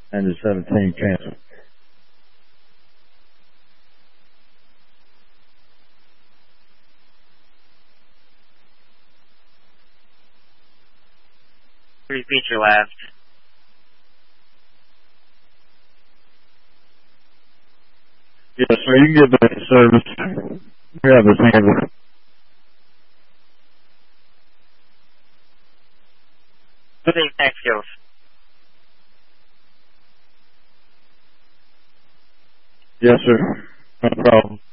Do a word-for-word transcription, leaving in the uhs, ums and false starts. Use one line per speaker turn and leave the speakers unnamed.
and the seventeen cancel.
Repeat your last.
Yes, sir. You can get back to service. We have this handled.
Thank you.
Yes, sir. No problem.